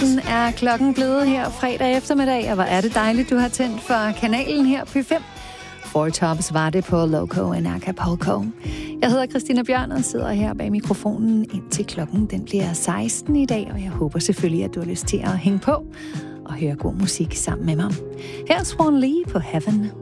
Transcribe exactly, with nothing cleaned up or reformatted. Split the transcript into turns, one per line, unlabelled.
seksten er klokken blevet her fredag eftermiddag, og hvor er det dejligt, du har tændt for kanalen her P fem. Four Tops var det på Loco and Acapulco. Jeg hedder Christina Bjørn og sidder her bag mikrofonen indtil klokken den bliver seksten i dag, og jeg håber selvfølgelig, at du har lyst til at hænge på og høre god musik sammen med mig. Her er Swan Lee på Heaven.